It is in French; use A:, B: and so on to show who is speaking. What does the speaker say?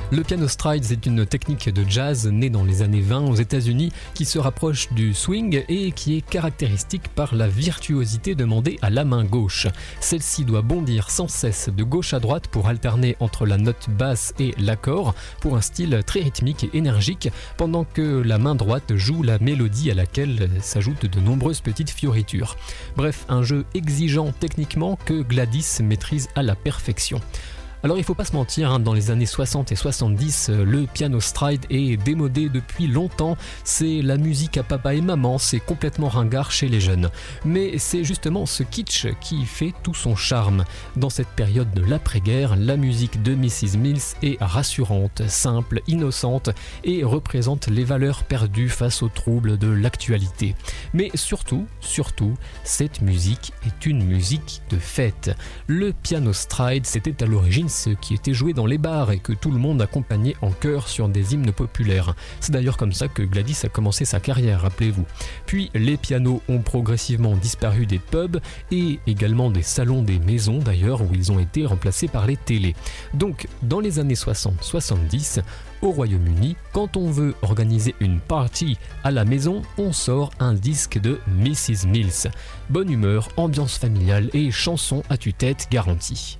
A: Le piano stride est une technique de jazz née dans les années 20 aux États-Unis qui se rapproche du swing et qui est caractéristique par la virtuosité demandée à la main gauche. Celle-ci doit bondir sans cesse de gauche à droite pour alterner entre la note basse et l'accord pour un style très rythmique et énergique pendant que la main droite joue la mélodie à laquelle s'ajoutent de nombreuses petites fioritures. Bref, un jeu exigeant techniquement que Gladys maîtrise à la perfection. Alors il faut pas se mentir, dans les années 60 et 70, le piano stride est démodé depuis longtemps, c'est la musique à papa et maman, c'est complètement ringard chez les jeunes. Mais c'est justement ce kitsch qui fait tout son charme. Dans cette période de l'après-guerre, la musique de Mrs. Mills est rassurante, simple, innocente et représente les valeurs perdues face aux troubles de l'actualité. Mais surtout, cette musique est une musique de fête. Le piano stride, c'était à l'origine ce qui était joué dans les bars et que tout le monde accompagnait en chœur sur des hymnes populaires. C'est d'ailleurs comme ça que Gladys a commencé sa carrière, rappelez-vous. Puis les pianos ont progressivement disparu des pubs et également des salons des maisons d'ailleurs où ils ont été remplacés par les télés. Donc dans les années 60-70, au Royaume-Uni, quand on veut organiser une party à la maison, on sort un disque de Mrs. Mills. Bonne humeur, ambiance familiale et chansons à tue-tête garantie.